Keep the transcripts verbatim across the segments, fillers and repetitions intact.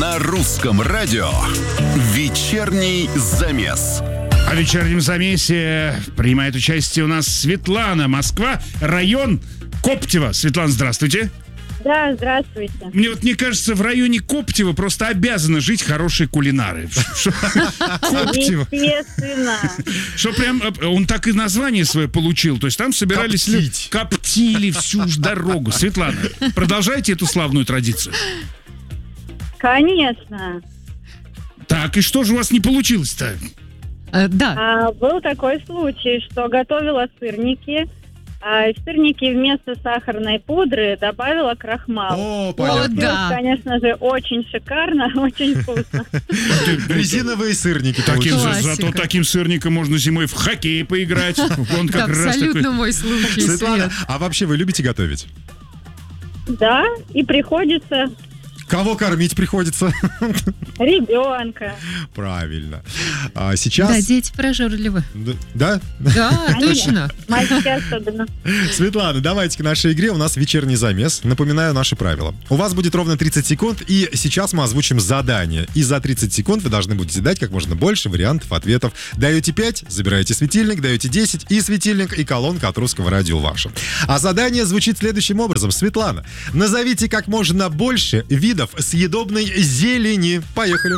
На русском радио «Вечерний замес». А в вечернем замесе принимает участие у нас Светлана, Москва, район Коптево. Светлана, здравствуйте. Да, здравствуйте. Мне вот не кажется, в районе Коптева просто обязаны жить хорошие кулинары. Коптево. Естественно. Что прям он так и название свое получил. То есть там собирались люди, коптили всю дорогу. Светлана, продолжайте эту славную традицию. Конечно. Так, и что же у вас не получилось-то? А, да. А, был такой случай, что готовила сырники. А в сырники вместо сахарной пудры добавила крахмал. О, понятно. О, да. Конечно же, очень шикарно, очень вкусно. Резиновые сырники. Таким, за- Классика. зато таким сырником можно зимой в хоккей поиграть. Он как раз Абсолютно такой. мой случай, Светлана, Свет. а вообще вы любите готовить? Да, и приходится Кого кормить приходится? ребенка. Правильно. А сейчас... Да, дети прожорливы. Д- Да? Да, точно. Мальчики особенно. Светлана, давайте к нашей игре. У нас вечерний замес. Напоминаю наши правила. У вас будет ровно тридцать секунд, и сейчас мы озвучим задание. И за тридцать секунд вы должны будете дать как можно больше вариантов ответов. Даете пять, забираете светильник, даете десять, и светильник, и колонка от русского радио ваша. А задание звучит следующим образом. Светлана, назовите как можно больше видов съедобной зелени. Поехали.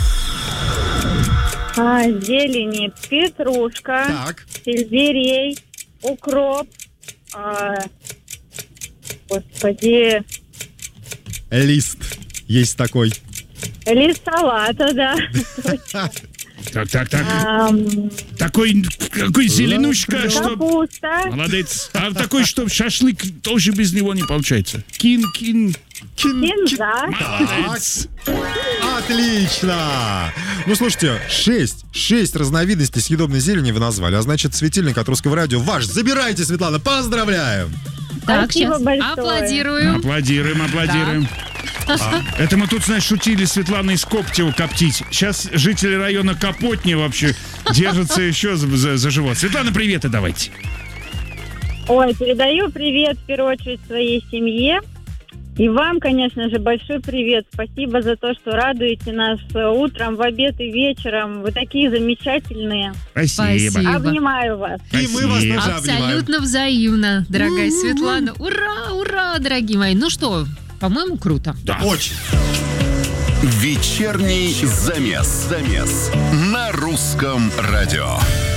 А, зелени, петрушка, Так. сельдерей, укроп, а, господи, Лист. Есть такой. лист салата, да. Так, так, так. Ам, Такой, какой зеленушка, что... Капуста, Молодец. А такой, что шашлык тоже без него не получается. Кин, кин. кинза. Молодец. Отлично! Ну, слушайте, шесть, шесть разновидностей съедобной зелени вы назвали, а значит, светильник от русского радио ваш. Забирайте, Светлана, поздравляем! Так, Спасибо сейчас большое. аплодирую. Аплодируем, аплодируем. А, это мы тут, знаешь, шутили Светлана из Коптева коптить. Сейчас жители района Капотни вообще держатся еще за, за- за живот. Светлана, привет и давайте. Ой, передаю привет в первую очередь своей семье. И вам, конечно же, большой привет. Спасибо за то, что радуете нас утром, в обед и вечером. Вы такие замечательные. Спасибо. Спасибо. Обнимаю вас. И мы вас Спасибо. тоже обнимаем. Абсолютно взаимно, дорогая Светлана. Ура, ура, дорогие мои. Ну что, по-моему, круто. Да. Очень. «Вечерний замес». Замес. На русском радио.